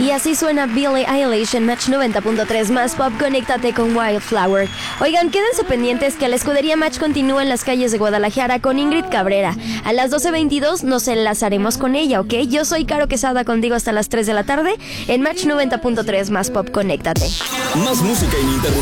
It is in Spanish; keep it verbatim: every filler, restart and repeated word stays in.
Y así suena Billie Eilish en Match noventa punto tres más pop. Conéctate con Wildflower. Oigan, quédense pendientes que la escudería Match continúa en las calles de Guadalajara con Ingrid Cabrera. A las doce veintidós nos enlazaremos con ella, ¿ok? Yo soy Caro Quesada contigo hasta las tres de la tarde en Match noventa punto tres más pop. Conéctate. Más música ininterrumpida.